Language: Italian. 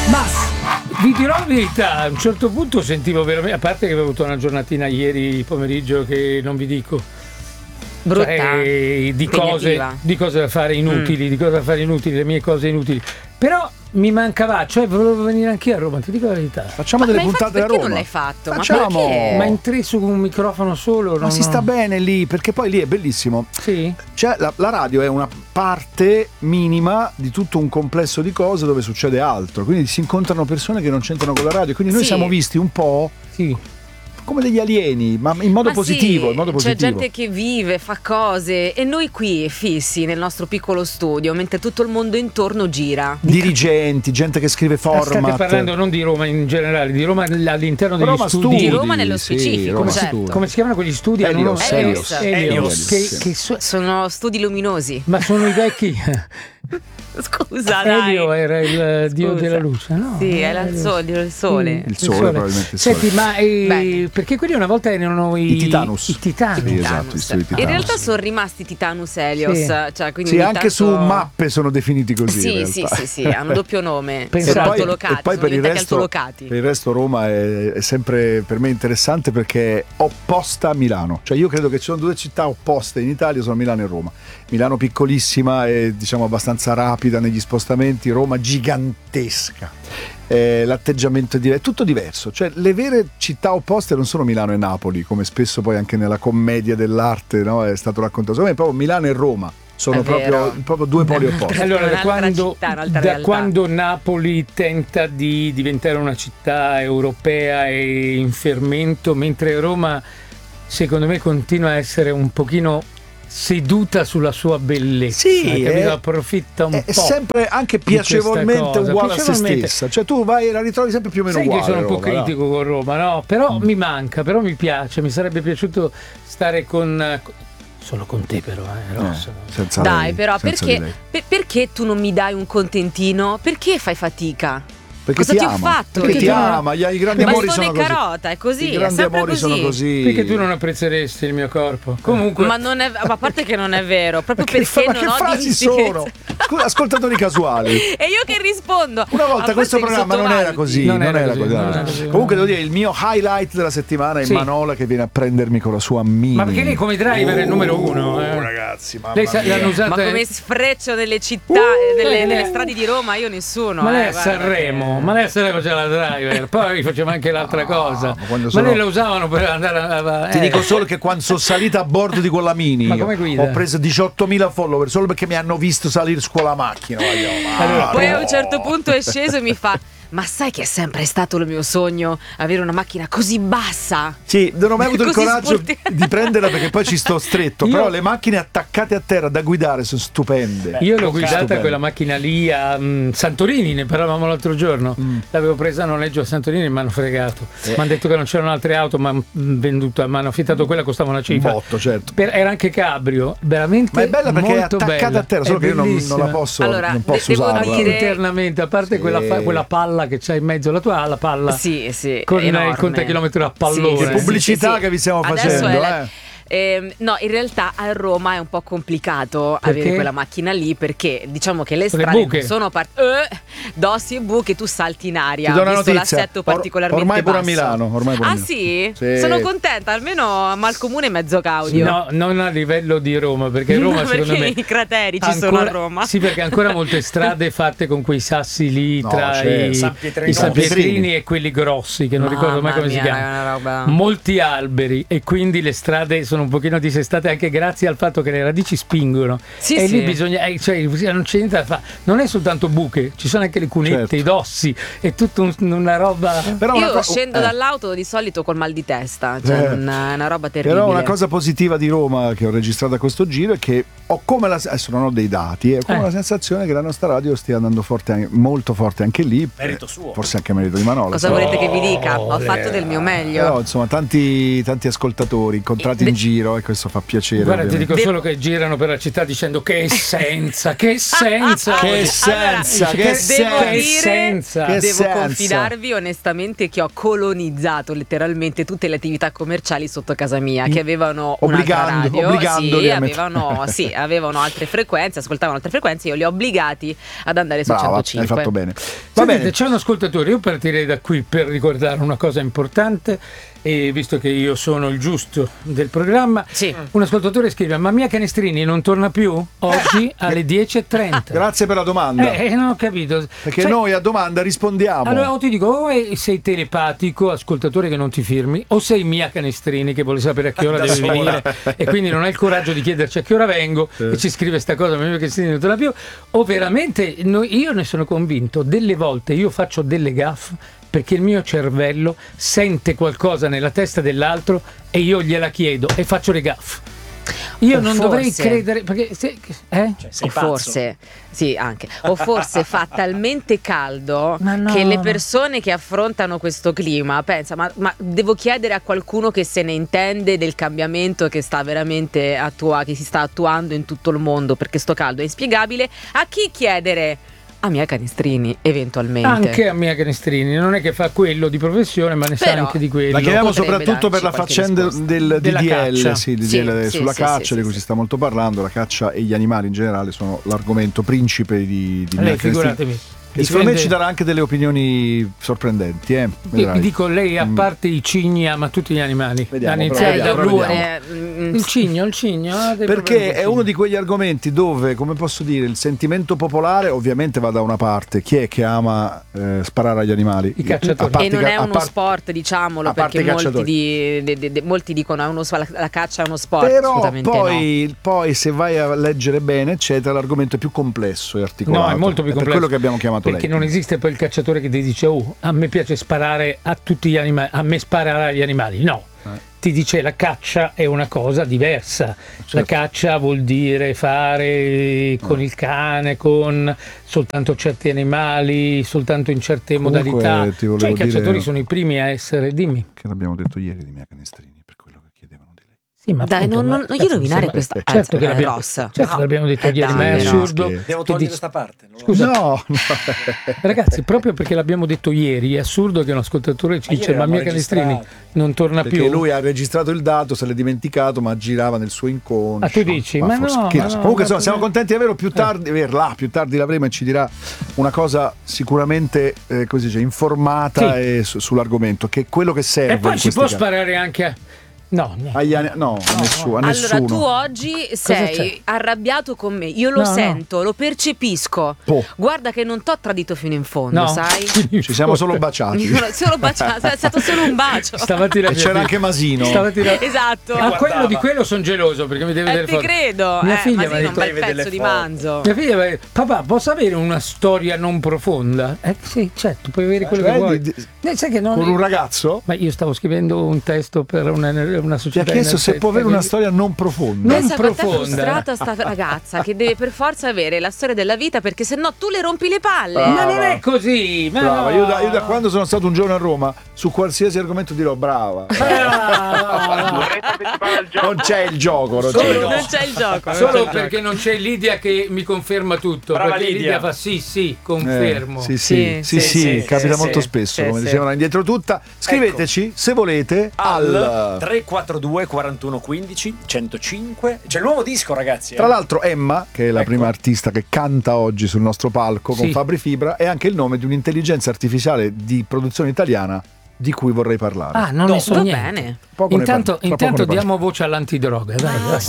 Ma vi dirò la verità, a un certo punto sentivo veramente, a parte che avevo avuto una giornatina ieri pomeriggio che non vi dico, brutta, di cose da fare inutili, le mie cose inutili, però mi mancava, cioè volevo venire anche a Roma, ti dico la verità. Facciamo delle puntate a Roma. Perché non l'hai fatto? Facciamo. Ma entri su un microfono solo? Ma si sta bene lì, perché poi lì è bellissimo. Sì. Cioè la radio è una parte minima di tutto un complesso di cose dove succede altro, quindi si incontrano persone che non c'entrano con la radio, quindi noi siamo visti un po' come degli alieni, ma in modo positivo. Sì, in modo positivo. c'è gente che vive, fa cose, e noi qui fissi nel nostro piccolo studio, mentre tutto il mondo intorno gira. Dirigenti, gente che scrive format. State parlando non di Roma in generale, di Roma all'interno degli studi. Di Roma nello specifico. Roma come si chiamano quegli studi? Helios. Che sono studi luminosi. Ma sono i vecchi. Scusa, dai. Elio era il dio della luce, no? Sì, era il sole. Il sole probabilmente. Senti, ma perché quelli una volta erano i Titanus. I Titanus. Sì, esatto, Titanus. In realtà sono rimasti Titanus Helios. Sì. Cioè, quindi sì, anche su mappe sono definiti così. Sì, hanno doppio nome. Sono e poi per il resto Roma è sempre per me interessante perché è opposta a Milano. Cioè io credo che ci sono due città opposte in Italia, sono Milano e Roma. Milano piccolissima e diciamo abbastanza rapida negli spostamenti, Roma gigantesca. L'atteggiamento è tutto diverso, cioè le vere città opposte non sono Milano e Napoli, come spesso poi anche nella commedia dell'arte, no? È stato raccontato, secondo me proprio Milano e Roma sono proprio due poli opposti. Allora, da quando Napoli tenta di diventare una città europea e in fermento, mentre Roma secondo me continua a essere un pochino seduta sulla sua bellezza, approfitta un po'. È sempre anche piacevolmente uguale a se stessa, cioè tu vai e la ritrovi sempre più o meno uguale. Che sono un po' critico con Roma, no? Però mi manca, però mi piace, mi sarebbe piaciuto stare solo con te però, Rosso. Dai, però perché tu non mi dai un contentino? Perché fai fatica? Perché cosa ti ho fatto? Perché ti ama, i grandi amori sono così. Carota, è così. I grandi amori sono così. Perché tu non apprezzeresti il mio corpo. Comunque. Ma a parte che non è vero, proprio perché ma non che ho frasi sono? Ascoltatori casuali. E io che rispondo. Una volta questo programma non era così. Non era così. Comunque devo dire, il mio highlight della settimana è Manola che viene a prendermi con la sua Mini. Ma perché lei come driver è il numero uno? Ragazzi, lei l'hanno usata. Ma come sfreccio nelle città, nelle strade di Roma, io nessuno. Ma lei a Sanremo. Ma lei a Sanremo c'era la driver, poi faceva anche l'altra cosa. Ma lei la usavano per andare a. Ti dico solo che quando sono salita a bordo di quella Mini, ma come guida? ho preso 18.000 follower solo perché mi hanno visto salire su quella macchina. Poi a un certo punto è sceso e mi fa: ma sai che è sempre stato il mio sogno avere una macchina così bassa? Sì, non ho mai avuto il coraggio di prenderla perché poi ci sto stretto. Però le macchine attaccate a terra da guidare sono stupende. Io l'ho guidata quella macchina lì a Santorini, ne parlavamo l'altro giorno. L'avevo presa a noleggio a Santorini e mi hanno fregato. Mi hanno detto che non c'erano altre auto, ma mi hanno affittato quella, costava una cifra. Un botto, certo. Era anche cabrio, veramente. Ma è bella perché è attaccata bella a terra, solo che io non la posso, non posso usarla. Internamente, a parte quella palla che c'hai in mezzo alla tua palla con il contachilometro a pallone. Che pubblicità che vi stiamo facendo, no, in realtà a Roma è un po' complicato avere quella macchina lì, perché diciamo che le strade non sono dossi e buche, tu salti in aria. Ti do una visto notizia, l'assetto particolarmente ormai pure basso. a Milano. Sì? Sono contenta, almeno Malcomune è mezzo Gaudio. No, non a livello di Roma, perché Roma secondo me i crateri ci sono a Roma. Sì, perché ancora molte strade fatte con quei sassi lì tra i San Pietrini e quelli grossi, che non ricordo mai come si chiamano. Molti alberi, e quindi le strade sono un pochino dissestate anche grazie al fatto che le radici spingono. Lì bisogna, cioè non c'è niente da fare. Non è soltanto buche, ci sono anche le cunette, i dossi, è tutta una roba. Però io scendo dall'auto di solito col mal di testa, cioè una roba terribile. Però una cosa positiva di Roma che ho registrato a questo giro è che ho come adesso non ho dei dati, ho come la sensazione che la nostra radio stia andando molto forte anche lì. Merito suo. Forse anche merito di Manola. Cosa volete che vi dica? Ho fatto del mio meglio. Però insomma tanti ascoltatori incontrati in giro. giro e questo fa piacere. Guarda, ti dico solo che girano per la città dicendo che essenza, che essenza, che essenza, che essenza. Devo confidarvi onestamente che ho colonizzato letteralmente tutte le attività commerciali sotto casa mia, che avevano un'altra radio, avevano altre frequenze, ascoltavano altre frequenze, io li ho obbligati ad andare su 105. Hai fatto bene. Va bene, c'è un ascoltatore, io partirei da qui per ricordare una cosa importante. E visto che io sono il giusto del programma, un ascoltatore scrive: ma Mia Canestrini non torna più oggi alle 10:30? Grazie per la domanda. Non ho capito, perché noi a domanda rispondiamo. Allora ti dico, o sei telepatico, ascoltatore che non ti firmi, o sei Mia Canestrini che vuole sapere a che ora deve venire e quindi non hai il coraggio di chiederci a che ora vengo e ci scrive sta cosa, ma Mia Canestrini non torna più. O veramente io ne sono convinto, delle volte io faccio delle gaffe perché il mio cervello sente qualcosa nella testa dell'altro e io gliela chiedo e faccio le gaffe. Io non dovrei credere perché forse fa talmente caldo che le persone che affrontano questo clima pensano ma devo chiedere a qualcuno che se ne intende del cambiamento che sta veramente che si sta attuando in tutto il mondo, perché sto caldo è inspiegabile. A chi chiedere? A Mia Canestrini, eventualmente. Anche a Mia Canestrini, non è che fa quello di professione, ma ne sa anche di quello. La chiamiamo soprattutto per la faccenda del DDL, sulla caccia, di cui si sta molto parlando. La caccia e gli animali in generale sono l'argomento principe di Mia Canestrini. E secondo me ci darà anche delle opinioni sorprendenti. Io dico, lei a parte i cigni ama tutti gli animali. Vediamo. Il cigno. Perché è uno di quegli argomenti dove, come posso dire, il sentimento popolare ovviamente va da una parte. Chi è che ama sparare agli animali? I cacciatori. E non è uno sport, diciamolo, perché molti dicono la caccia è uno sport. Però poi se vai a leggere bene, eccetera, l'argomento è più complesso e articolato. No, è molto più complesso. Per quello che abbiamo chiamato perché lei. Non esiste poi il cacciatore che ti dice a me piace sparare a tutti gli animali, a me sparare agli animali. No, ti dice la caccia è una cosa diversa. Certo. La caccia vuol dire fare con il cane, con soltanto certi animali, soltanto in certe modalità. I cacciatori sono i primi a essere. Dimmi. Che l'abbiamo detto ieri di Mia Canestrini, per quello che chiedevano di lei. Sì, ma dai, non gli rovinare questa certo che l'abbiamo detto ieri, ma è assurdo. Devo togliere questa parte. Scusa, no. Ragazzi, proprio perché l'abbiamo detto ieri, è assurdo che un ascoltatore ci dice ma Mia Canestrini non torna più. Perché lui ha registrato il dato, se l'è dimenticato, ma girava nel suo inconscio. Tu dici, ma no. Comunque siamo contenti di averlo più tardi l'avremo e ci dirà una cosa sicuramente informata sull'argomento, che è quello che serve. E poi si può sparare anche a... No, a nessuno. Allora tu oggi sei arrabbiato con me, io lo sento, lo percepisco. Guarda che non t'ho tradito fino in fondo, sai? Ci siamo solo baciati. È stato solo un bacio. E c'era anche Masino. Esatto. A quello sono geloso perché mi deve vedere ti credo. Mia figlia Masino un bel pezzo di manzo. Mia figlia mi papà, posso avere una storia non profonda? Sì, certo, puoi avere quello che vuoi. Sai che con un ragazzo? Ma io stavo scrivendo un testo per una società. Ti ha chiesto se può avere una storia non profonda. Non profonda. È frustrata sta ragazza che deve per forza avere la storia della vita, perché sennò tu le rompi le palle. Ma non è così. Brava. Io da quando sono stato un giorno a Roma, su qualsiasi argomento dirò brava. Non c'è il gioco. Non c'è il gioco. Solo perché non c'è Lidia che mi conferma tutto. Brava perché Lidia fa sì, confermo. Sì, capita molto spesso, come dicevano indietro tutta. Scriveteci se volete al 342 41 15 105. C'è il nuovo disco, ragazzi. Tra l'altro Emma, che è la prima artista che canta oggi sul nostro palco con Fabri Fibra, è anche il nome di un'intelligenza artificiale di produzione italiana di cui vorrei parlare. Non ne so niente. Bene. Intanto diamo voce all'antidroga, dai.